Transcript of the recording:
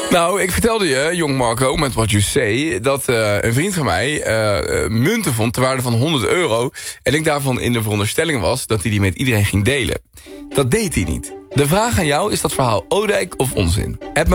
Nou, ik vertelde je, jong Marco, met What You Say... dat een vriend van mij munten vond ter waarde van €100... en ik daarvan in de veronderstelling was dat hij die met iedereen ging delen. Dat deed hij niet. De vraag aan jou, is dat verhaal Odijk of onzin? App me